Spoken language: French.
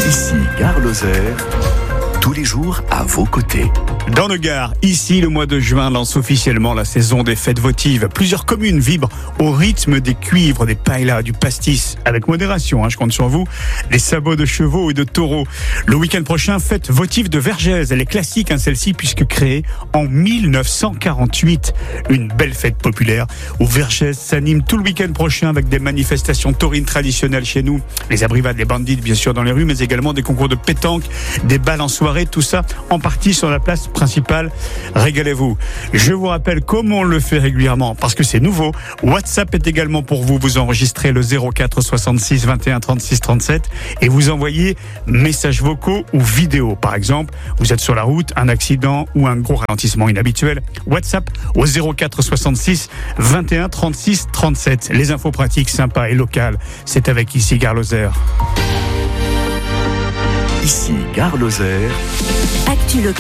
Ici Gare Lozère, tous les jours à vos côtés. Dans le Gard, ici, le mois de juin lance officiellement la saison des fêtes votives. Plusieurs communes vibrent au rythme des cuivres, des paellas, du pastis. Avec modération, je compte sur vous. Les sabots de chevaux et de taureaux. Le week-end prochain, fête votive de Vergès. Elle est classique, celle-ci, puisque créée en 1948. Une belle fête populaire où Vergès s'anime tout le week-end prochain avec des manifestations taurines traditionnelles chez nous. Les abrivades, les bandits, bien sûr, dans les rues, mais également des concours de pétanque, des balles en soirée, tout ça en partie sur la place principale. Régalez-vous. Je vous rappelle comment on le fait régulièrement parce que c'est nouveau. WhatsApp est également pour vous. Vous enregistrez le 04 66 21 36 37 et vous envoyez messages vocaux ou vidéos. Par exemple, vous êtes sur la route, un accident ou un gros ralentissement inhabituel. WhatsApp au 04 66 21 36 37. Les infos pratiques, sympas et locales. C'est avec ici Gare Lozère. Ici Gare Lozère. Actu